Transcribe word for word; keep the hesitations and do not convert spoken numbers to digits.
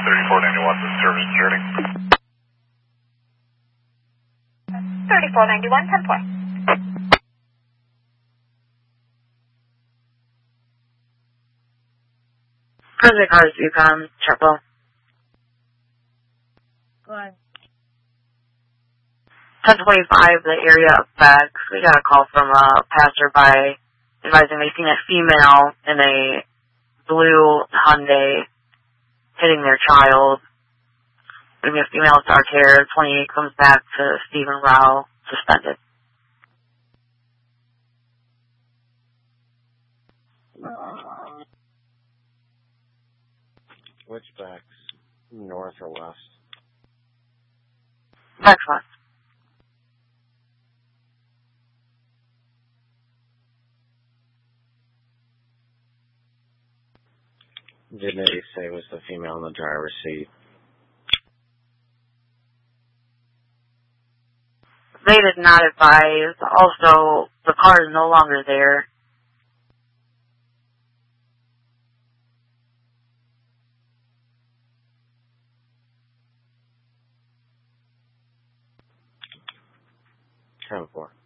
thirty-four ninety-one, the service journey. thirty-four ninety-one, ten four. Present cars, Yukon, Chapel. Go ahead. ten twenty-five, the area of Bex. We got a call from a passerby advising they seen a female in a blue Hyundai hitting their child. Maybe a female with dark hair. twenty-eight comes back to Stephen Rao, suspended. Which Bex? North or west? Bex west. Didn't they say it was the female in the driver's seat? They did not advise. Also, the car is no longer there. ten four.